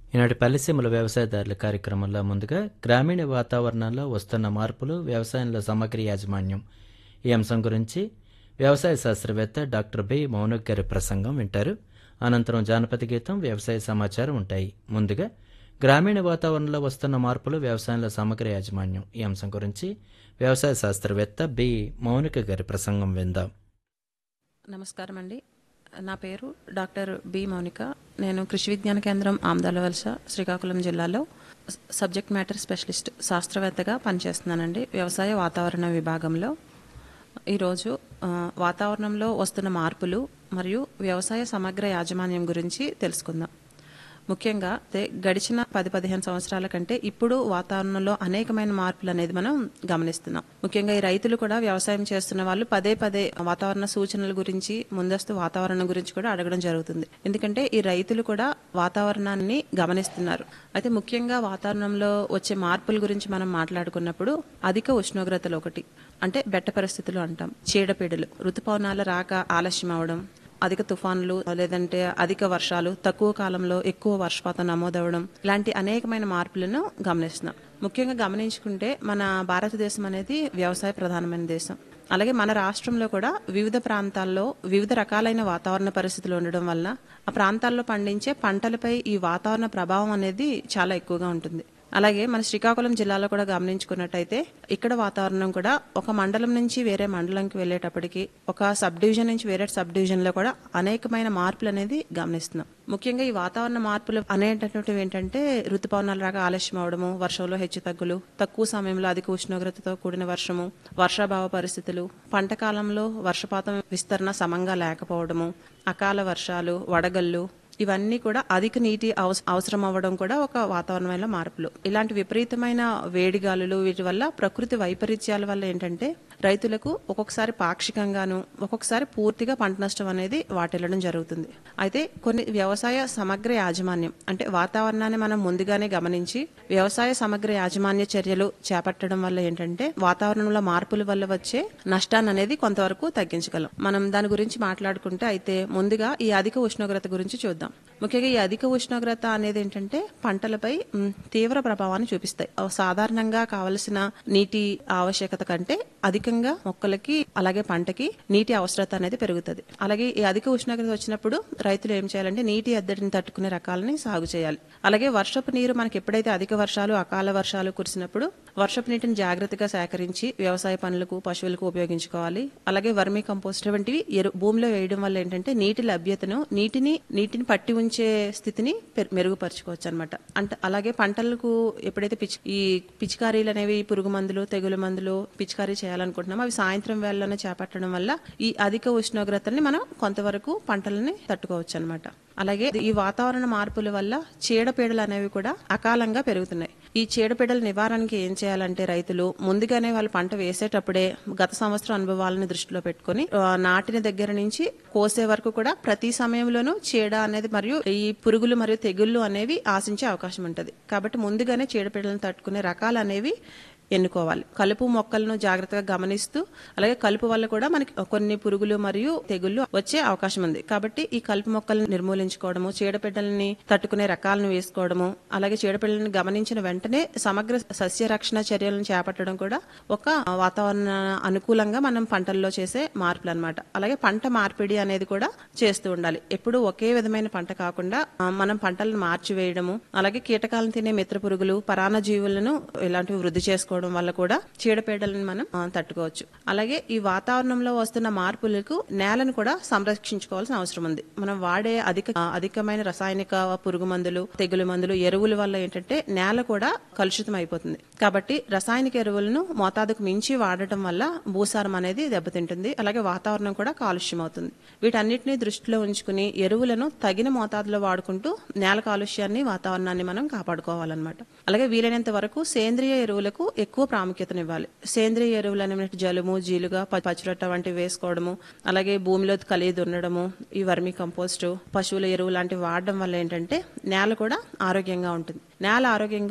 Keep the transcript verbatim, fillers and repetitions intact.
ఈనాటి పల్లెసీమల వ్యవసాయదారుల కార్యక్రమంలో ముందుగా గ్రామీణ వాతావరణంలో వస్తున్న మార్పులు వ్యవసాయంలో సమగ్ర యాజమాన్యం ఈ అంశం గురించి వ్యవసాయ శాస్త్రవేత్త డాక్టర్ బి మౌనిక గారి ప్రసంగం వింటారు. అనంతరం జానపద గీతం, వ్యవసాయ సమాచారం ఉంటాయి. ముందుగా గ్రామీణ వాతావరణంలో వస్తున్న మార్పులు వ్యవసాయంలో సమగ్ర యాజమాన్యం ఈ అంశం గురించి వ్యవసాయ శాస్త్రవేత్త బి మౌనిక గారి ప్రసంగం విందాం. నమస్కారం అండి. నా పేరు డాక్టర్ బి మౌనిక. నేను కృషి విజ్ఞాన కేంద్రం ఆమ్దాల వలస, శ్రీకాకుళం జిల్లాలో సబ్జెక్ట్ మ్యాటర్ స్పెషలిస్ట్ శాస్త్రవేత్తగా పనిచేస్తున్నానండి వ్యవసాయ వాతావరణ విభాగంలో. ఈరోజు వాతావరణంలో వస్తున్న మార్పులు మరియు వ్యవసాయ సమగ్ర యాజమాన్యం గురించి తెలుసుకుందాం. ముఖ్యంగా గడిచిన పది పదిహేను సంవత్సరాల కంటే ఇప్పుడు వాతావరణంలో అనేకమైన మార్పులు అనేది మనం గమనిస్తున్నాం. ముఖ్యంగా ఈ రైతులు కూడా వ్యవసాయం చేస్తున్న వాళ్ళు పదే పదే వాతావరణ సూచనల గురించి, ముందస్తు వాతావరణం గురించి కూడా అడగడం జరుగుతుంది. ఎందుకంటే ఈ రైతులు కూడా వాతావరణాన్ని గమనిస్తున్నారు. అయితే ముఖ్యంగా వాతావరణంలో వచ్చే మార్పుల గురించి మనం మాట్లాడుకున్నప్పుడు అధిక ఉష్ణోగ్రతలు ఒకటి, అంటే బెట్ట పరిస్థితులు అంటాం, చీడపీడలు, ఋతుపవనాల రాక ఆలస్యం అవడం, అధిక తుఫాన్లు లేదంటే అధిక వర్షాలు, తక్కువ కాలంలో ఎక్కువ వర్షపాతం నమోదవడం, ఇలాంటి అనేకమైన మార్పులను గమనిస్తున్నాం. ముఖ్యంగా గమనించుకుంటే మన భారతదేశం అనేది వ్యవసాయ ప్రధానమైన దేశం. అలాగే మన రాష్ట్రంలో కూడా వివిధ ప్రాంతాల్లో వివిధ రకాలైన వాతావరణ పరిస్థితులు ఉండడం వల్ల ఆ ప్రాంతాల్లో పండించే పంటలపై ఈ వాతావరణ ప్రభావం అనేది చాలా ఎక్కువగా ఉంటుంది. అలాగే మన శ్రీకాకుళం జిల్లాలో కూడా గమనించుకున్నట్టయితే ఇక్కడ వాతావరణం కూడా ఒక మండలం నుంచి వేరే మండలంకి వెళ్ళేటప్పటికి, ఒక సబ్ డివిజన్ నుంచి వేరే సబ్ డివిజన్ లో కూడా అనేకమైన మార్పులు అనేది గమనిస్తున్నాం. ముఖ్యంగా ఈ వాతావరణ మార్పులు అనేటటువంటివి ఏంటంటే ఋతుపవనాల రాక ఆలస్యం అవడము, వర్షంలో హెచ్చు తగ్గులు, తక్కువ సమయంలో అధిక ఉష్ణోగ్రతతో కూడిన వర్షము, వర్షాభావ పరిస్థితులు, పంట కాలంలో వర్షపాతం విస్తరణ సమంగా లేకపోవడము, అకాల వర్షాలు, వడగళ్ళు, ఇవన్నీ కూడా అధిక నీటి అవసరం అవ్వడం కూడా ఒక వాతావరణమైన మార్పులు. ఇలాంటి విపరీతమైన వేడిగాలులు, వీటి వల్ల ప్రకృతి వైపరీత్యాల వల్ల ఏంటంటే రైతులకు ఒక్కొక్కసారి పాక్షికంగాను, ఒక్కొక్కసారి పూర్తిగా పంట నష్టం అనేది వాటిల్లడం జరుగుతుంది. అయితే కొన్ని వ్యవసాయ సమగ్ర యాజమాన్యం, అంటే వాతావరణాన్ని మనం ముందుగానే గమనించి వ్యవసాయ సమగ్ర యాజమాన్య చర్యలు చేపట్టడం వల్ల ఏంటంటే వాతావరణంలో మార్పుల వల్ల వచ్చే నష్టాన్ని అనేది కొంతవరకు తగ్గించగలం. మనం దాని గురించి మాట్లాడుకుంటే అయితే ముందుగా ఈ అధిక ఉష్ణోగ్రత గురించి చూద్దాం. ముఖ్యంగా ఈ అధిక ఉష్ణోగ్రత అనేది ఏంటంటే పంటలపై తీవ్ర ప్రభావాన్ని చూపిస్తాయి. సాధారణంగా కావలసిన నీటి ఆవశ్యకత కంటే అధికంగా మొక్కలకి అలాగే పంటకి నీటి అవసరత అనేది పెరుగుతుంది. అలాగే ఈ అధిక ఉష్ణోగ్రత వచ్చినప్పుడు రైతులు ఏం చేయాలంటే నీటి ఎద్దడిని తట్టుకునే రకాలని సాగు చేయాలి. అలాగే వర్షపు నీరు మనకి ఎప్పుడైతే అధిక వర్షాలు, అకాల వర్షాలు కురిసినప్పుడు వర్షపు నీటిని జాగ్రత్తగా సేకరించి వ్యవసాయ పనులకు, పశువులకు ఉపయోగించుకోవాలి. అలాగే వర్మీ కంపోస్ట్ వంటివి ఎరు భూమిలో వేయడం వల్ల ఏంటంటే నీటి లభ్యతను, నీటిని నీటిని పట్టి ఉంచే స్థితిని మెరుగుపరచుకోవచ్చు అనమాట. అంటే అలాగే పంటలకు ఎప్పుడైతే పిచ్ ఈ పిచికారీలు అనేవి, పురుగు మందులు, తెగులు మందులు పిచికారీ చేయాలనుకుంటున్నామో అవి సాయంత్రం వేళలోనే చేపట్టడం వల్ల ఈ అధిక ఉష్ణోగ్రతల్ని మనం కొంతవరకు పంటలని తట్టుకోవచ్చు అనమాట. అలాగే ఈ వాతావరణ మార్పుల వల్ల చీడపీడలు అనేవి కూడా అకాలంగా పెరుగుతున్నాయి. ఈ చీడపీడల నివారణకి ఏం చేయాలంటే రైతులు ముందుగానే వాళ్ళు పంట వేసేటప్పుడే గత సంవత్సరం అనుభవాలను దృష్టిలో పెట్టుకుని నాటిన దగ్గర నుంచి కోసే వరకు కూడా ప్రతి సమయంలోనూ చీడ అనేది మరియు ఈ పురుగులు మరియు తెగుళ్లు అనేవి ఆశించే అవకాశం ఉంటుంది. కాబట్టి ముందుగానే చీడపీడలను తట్టుకునే రకాలు అనేవి ఎన్నుకోవాలి. కలుపు మొక్కలను జాగ్రత్తగా గమనిస్తూ, అలాగే కలుపు వల్ల కూడా మనకి కొన్ని పురుగులు మరియు తెగుళ్లు వచ్చే అవకాశం ఉంది. కాబట్టి ఈ కలుపు మొక్కలను నిర్మూలించుకోవడము, చీడపీడలని తట్టుకునే రకాలను వేసుకోవడము, అలాగే చీడపీడలను గమనించిన వెంటనే సమగ్ర సస్య రక్షణ చర్యలను చేపట్టడం కూడా ఒక వాతావరణ అనుకూలంగా మనం పంటల్లో చేసే మార్పులు అనమాట. అలాగే పంట మార్పిడి అనేది కూడా చేస్తూ ఉండాలి. ఎప్పుడు ఒకే విధమైన పంట కాకుండా మనం పంటలను మార్చివేయడము, అలాగే కీటకాలను తినే మిత్ర పురుగులు, పరాన్న జీవులను ఇలాంటివి వృద్ధి చేసుకోవడం వల్ల కూడా చీడపీడలను మనం తట్టుకోవచ్చు. అలాగే ఈ వాతావరణంలో వస్తున్న మార్పులకు నేలను కూడా సంరక్షించుకోవాల్సిన అవసరం ఉంది. మనం వాడే అధిక అధికమైన రసాయనిక పురుగు మందులు, తెగులు మందులు, ఎరువుల వల్ల ఏంటంటే నేల కూడా కలుషితం అయిపోతుంది. కాబట్టి రసాయనిక ఎరువులను మోతాదుకు మించి వాడటం వల్ల భూసారం అనేది దెబ్బతింటుంది. అలాగే వాతావరణం కూడా కాలుష్యం అవుతుంది. వీటన్నిటిని దృష్టిలో ఉంచుకుని ఎరువులను తగిన మోతాదులో వాడుకుంటూ నేల కాలుష్యాన్ని, వాతావరణాన్ని మనం కాపాడుకోవాలన్నమాట. అలాగే వీలైనంత వరకు సేంద్రియ ఎరువులకు ఎక్కువ ప్రాముఖ్యతనివ్వాలి. సేంద్రియ ఎరువులు అనేవి జలుము, జీలుగా, పచ్చిరొట్ట వంటివి వేసుకోవడము, అలాగే భూమిలో కలిగి దున్నడము, ఈ వర్మీ కంపోస్ట్, పశువుల ఎరువు లాంటివి వాడడం వల్ల ఏంటంటే నేల కూడా ఆరోగ్యంగా ఉంటుంది. నేల ఆరోగ్యంగా